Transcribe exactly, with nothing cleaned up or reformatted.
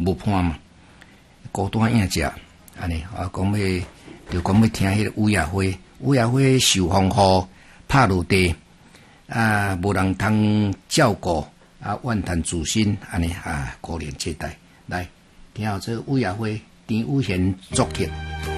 无伴嘛，孤单硬食，安尼啊，讲要就讲要听迄个乌鸦花，乌鸦花受风雨，拍落地啊，无人通照顾啊，怨叹自身，安尼啊，可怜切代。来，听好这乌鸦花，田雨贤作曲。